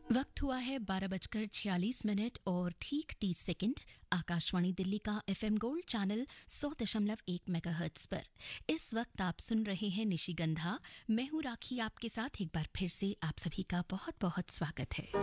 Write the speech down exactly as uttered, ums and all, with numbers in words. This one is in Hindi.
वक्त हुआ है बारह बजकर छियालीस मिनट और ठीक तीस सेकंड। आकाशवाणी दिल्ली का एफएम गोल्ड चैनल सौ दशमलव एक मेगाहर्ट्ज पर इस वक्त आप सुन रहे हैं निशिगंधा। मैं हूं राखी, आपके साथ एक बार फिर से आप सभी का बहुत बहुत स्वागत है।